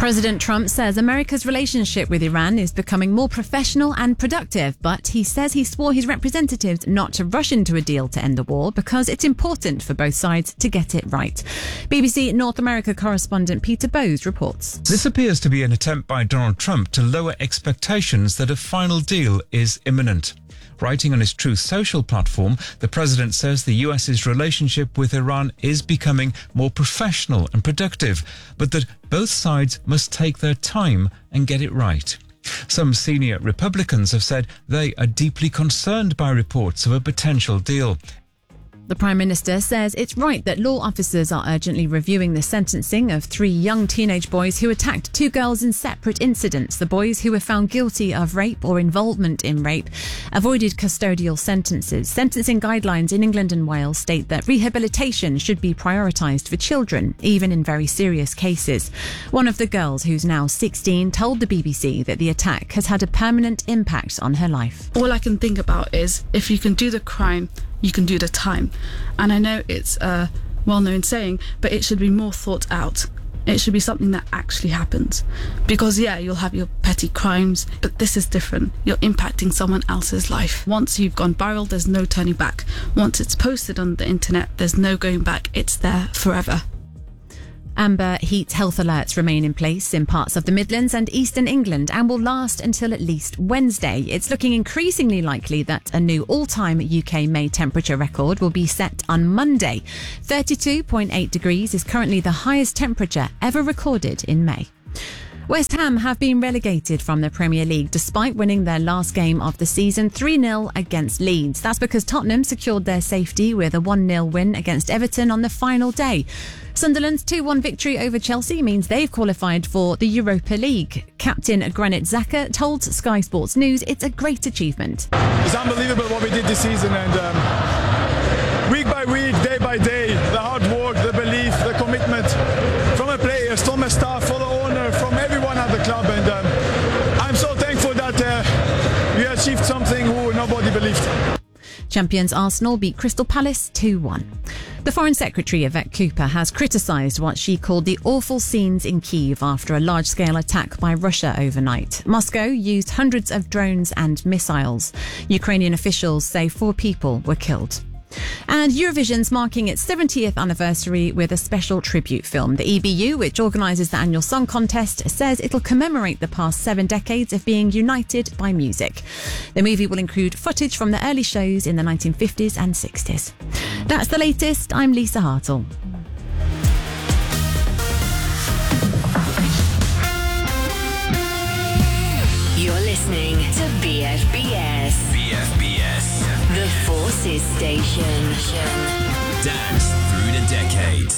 President Trump says America's relationship with Iran is becoming more professional and productive, but he says he swore his representatives not to rush into a deal to end the war because it's important for both sides to get it right. BBC North America correspondent Peter Bowes reports. This appears to be an attempt by Donald Trump to lower expectations that a final deal is imminent. Writing on his Truth Social platform, the president says the US's relationship with Iran is becoming more professional and productive, but that both sides must take their time and get it right. Some senior Republicans have said they are deeply concerned by reports of a potential deal. The Prime Minister says it's right that law officers are urgently reviewing the sentencing of 3 young teenage boys who attacked 2 girls in separate incidents. The boys, who were found guilty of rape or involvement in rape, avoided custodial sentences. Sentencing guidelines in England and Wales state that rehabilitation should be prioritised for children, even in very serious cases. One of the girls, who's now 16, told the BBC that the attack has had a permanent impact on her life. All I can think about is, if you can do the crime, you can do the time. And I know it's a well-known saying, but it should be more thought out. It should be something that actually happens. Because, yeah, you'll have your petty crimes, but this is different. You're impacting someone else's life. Once you've gone viral, there's no turning back. Once it's posted on the internet, there's no going back. It's there forever. Amber heat health alerts remain in place in parts of the Midlands and Eastern England and will last until at least Wednesday. It's looking increasingly likely that a new all-time UK May temperature record will be set on Monday. 32.8 degrees is currently the highest temperature ever recorded in May. West Ham have been relegated from the Premier League despite winning their last game of the season 3-0 against Leeds. That's because Tottenham secured their safety with a 1-0 win against Everton on the final day. Sunderland's 2-1 victory over Chelsea means they've qualified for the Europa League. Captain Granit Xhaka told Sky Sports News it's a great achievement. It's unbelievable what we did this season, and week by week, day by day, the hard work, the belief, the commitment from the players, from the staff, from the owner, from everyone at the club, and I'm so thankful that we achieved something who nobody believed. Champions Arsenal beat Crystal Palace 2-1. The Foreign Secretary, Yvette Cooper, has criticised what she called the awful scenes in Kyiv after a large-scale attack by Russia overnight. Moscow used hundreds of drones and missiles. Ukrainian officials say 4 people were killed. And Eurovision's marking its 70th anniversary with a special tribute film. The EBU, which organises the annual song contest, says it'll commemorate the past 7 decades of being united by music. The movie will include footage from the early shows in the 1950s and 60s. That's the latest. I'm Lisa Hartle. You're listening to BFBS. BFBS. The Forces Station. Dance through the decades.